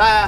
哎，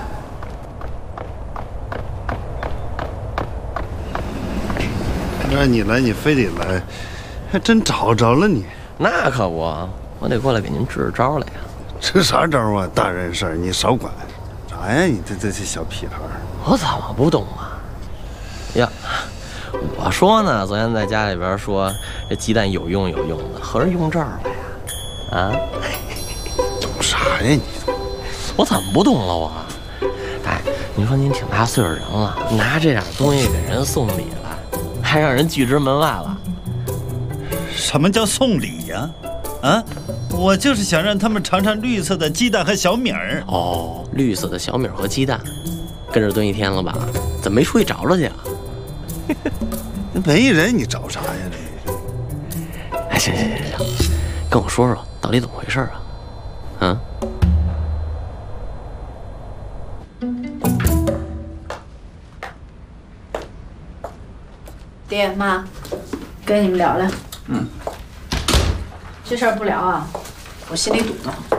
让你来，你非得来，还真找着了你。 那可不，我得过来给您支招来呀。 这啥招啊？大人事儿你少管。啥呀？你这小屁孩儿！ 我怎么不懂啊？呀，我说呢，昨天在家里边说这鸡蛋有用的，合着用这儿了呀？啊？ 懂啥呀你？ 我怎么不懂了我？哎，您说您挺大岁数人了，拿这点东西给人送礼了，还让人拒之门外了。 什么叫送礼呀？啊，我就是想让他们尝尝绿色的鸡蛋和小米儿。 哦，绿色的小米和鸡蛋，跟着蹲一天了吧？怎么没出去找找去啊？ 没人，你找啥呀？ 这……哎，行，跟我说说到底怎么回事啊？嗯。 爹妈，跟你们聊聊。这事儿不聊啊，我心里堵得慌。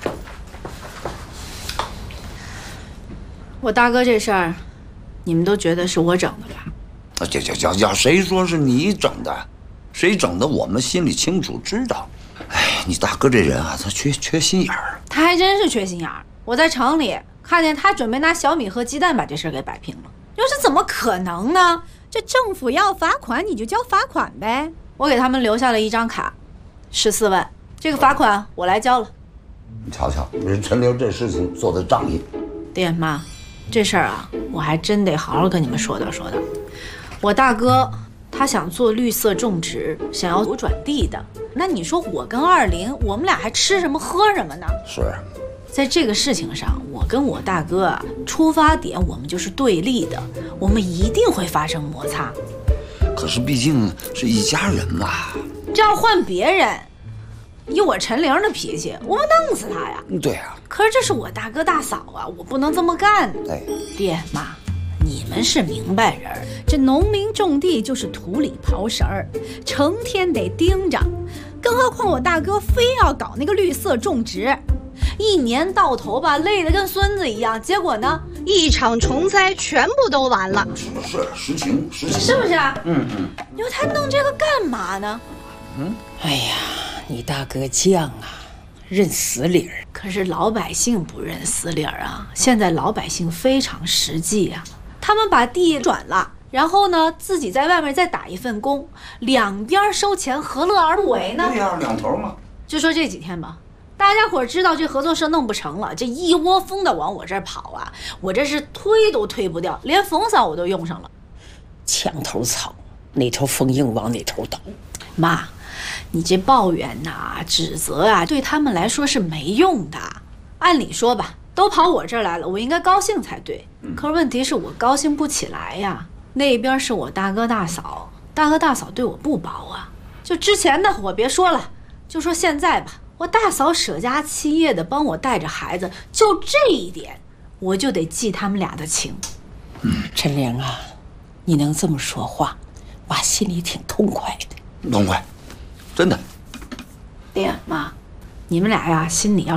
我大哥这事儿，你们都觉得是我整的吧？ 叫谁说是你整的？谁整的？我们心里清楚知道。哎，你大哥这人啊，他缺心眼儿。 他还真是缺心眼儿。我在城里看见他准备拿小米和鸡蛋把这事儿给摆平了。你说这怎么可能呢？这政府要罚款，你就交罚款呗。我给他们留下了一张卡，14万，这个罚款我来交了。 你瞧瞧，人陈留这事情做得仗义。 爹妈，这事儿啊，我还真得好好跟你们说道说道。我大哥他想做绿色种植，想要转地的。那你说我跟20，我们俩还吃什么喝什么呢？ 是， 在这个事情上，我跟我大哥啊，出发点我们就是对立的，我们一定会发生摩擦。 可是毕竟是一家人嘛。 这要换别人，以我陈玲的脾气，我们弄死他呀！ 对啊。 可是这是我大哥大嫂啊，我不能这么干。 哎， 爹妈，你们是明白人，这农民种地就是土里刨食儿，成天得盯着。更何况我大哥非要搞那个绿色种植，一年到头吧，累得跟孙子一样。结果呢， 一场虫灾全部都完了。 是实情， 是不是？你说他弄这个干嘛呢？ 哎呀，你大哥犟啊，认死理儿。 可是老百姓不认死理儿啊！现在老百姓非常实际啊，他们把地转了，然后呢，自己在外面再打一份工，两边收钱，何乐而不为呢？ 对呀，两头嘛。 就说这几天吧，大家伙知道这合作社弄不成了，这一窝蜂的往我这儿跑啊，我这是推都推不掉，连冯嫂我都用上了。 墙头草，哪头风硬往哪头倒。 妈，你这抱怨呐、指责啊，对他们来说是没用的。按理说吧，都跑我这儿来了，我应该高兴才对。可是问题是我高兴不起来呀。那边是我大哥大嫂，大哥大嫂对我不薄啊。就之前的我别说了，就说现在吧，我大嫂舍家弃业的帮我带着孩子，就这一点，我就得记他们俩的情。 陈玲啊，你能这么说话，妈心里挺痛快的。 痛快，真的。 爹妈，你们俩呀，心里要